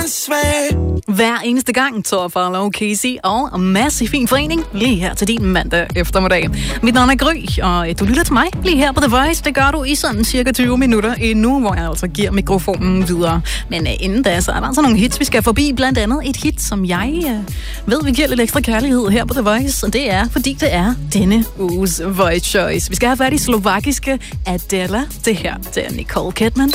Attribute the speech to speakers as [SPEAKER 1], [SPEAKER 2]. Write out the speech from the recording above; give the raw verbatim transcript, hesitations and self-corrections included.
[SPEAKER 1] Hver eneste gang, Thor Farlow, Casey og massiv fin forening lige her til din mandag eftermiddag. Mit navn er Gry, og du lytter til mig lige her på The Voice. Det gør du i sådan cirka tyve minutter endnu, hvor jeg altså giver mikrofonen videre. Men uh, inden da, så er der altså nogle hits, vi skal forbi. Blandt andet et hit, som jeg uh, ved, vi giver lidt ekstra kærlighed her på The Voice. Og det er, fordi det er denne uges Voice Choice. Vi skal have fat i slovakiske Adela. Det her, det er Nicole Kidman.